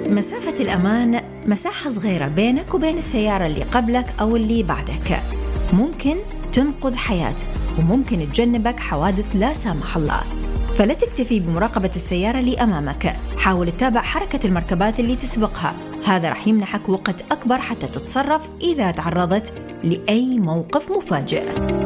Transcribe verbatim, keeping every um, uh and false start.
مسافة الأمان مساحة صغيرة بينك وبين السيارة اللي قبلك أو اللي بعدك، ممكن تنقذ حياة وممكن تجنبك حوادث لا سامح الله. فلا تكتفي بمراقبة السيارة اللي أمامك، حاول تتابع حركة المركبات اللي تسبقها، هذا رح يمنحك وقت أكبر حتى تتصرف إذا تعرضت لأي موقف مفاجئ.